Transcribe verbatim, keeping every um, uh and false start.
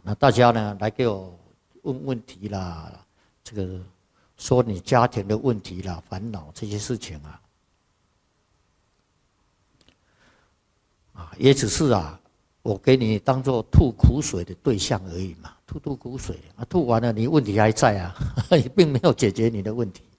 那大家呢来给我问问题啦，这个说你家庭的问题啦、烦恼这些事情啊，啊，也只是啊，我给你当做吐苦水的对象而已嘛，吐吐苦水啊，吐完了你问题还在啊，你并没有解决你的问题。